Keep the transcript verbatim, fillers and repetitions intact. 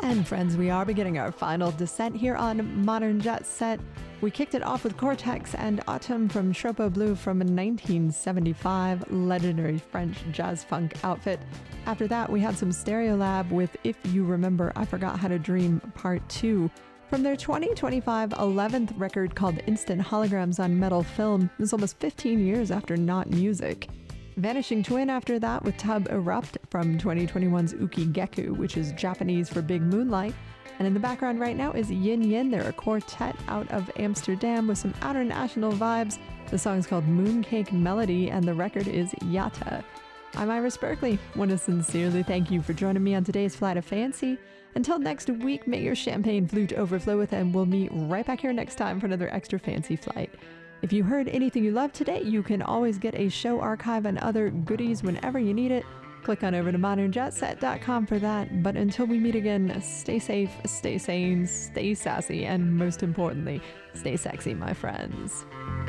And friends, we are beginning our final descent here on Modern Jet Set. We kicked it off with Cortex and Autumn from Tropo Blue from nineteen seventy-five, legendary French jazz funk outfit. After that, we had some Stereolab with If You Remember I Forgot How to Dream Part two. From their twenty twenty-five eleventh record called Instant Holograms on Metal Film, it was almost fifteen years after Not Music. Vanishing Twin after that with Tub Erupt from twenty twenty-one's Uki Geku, which is Japanese for Big Moonlight. And in the background right now is Yin Yin. They're a quartet out of Amsterdam with some international vibes. The song's called Mooncake Melody and the record is Yata. I'm Iris Berkeley. Want to sincerely thank you for joining me on today's Flight of Fancy. Until next week, may your champagne flute overflow with, and we'll meet right back here next time for another extra fancy flight. If you heard anything you loved today, you can always get a show archive and other goodies whenever you need it. Click on over to modern jet set dot com for that. But until we meet again, stay safe, stay sane, stay sassy, and most importantly, stay sexy, my friends.